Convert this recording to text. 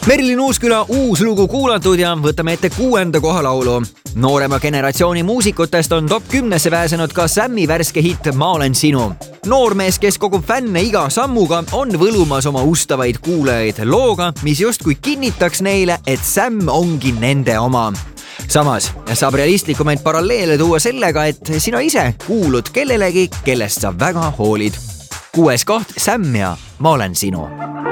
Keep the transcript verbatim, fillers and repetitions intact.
Merlin Uusküla uus lugu kuulatud ja võtame ette kuuenda koha laulu. Noorema generatsiooni muusikutest on top kümnesse pääsenud ka Sammi värske hitt Ma olen sinu. Noormees, kes kogub fänne iga sammuga, on võlumas oma ustavaid kuulajaid looga, mis justkui kinnitaks neile, et Sam ongi nende oma. Samas saab realistlikumaid paralleele tuua sellega, et sina ise kuulud kellelegi, kellest sa väga hoolid. Kuues koht Sam ja Ma olen sinu.